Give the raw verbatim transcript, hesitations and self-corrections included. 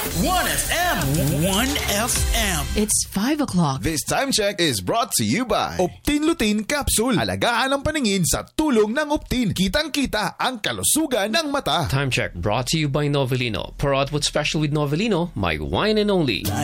one F M. one F M. It's five o'clock. This time check is brought to you by Optin Lutein Capsule. Alagaan ang paningin sa tulong ng Optin. Kitang-kita ang kalusugan ng mata. Time check brought to you by Novelino. Parod what's special with Novelino, my wine and only.